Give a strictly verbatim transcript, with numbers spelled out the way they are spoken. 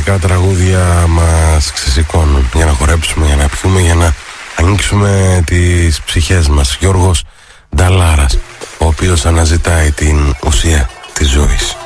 μερικά τραγούδια μας ξεσηκώνουν για να χορέψουμε, για να πιούμε, για να ανοίξουμε τις ψυχές μας. Γιώργος Νταλάρας, ο οποίος αναζητάει την ουσία της ζωής.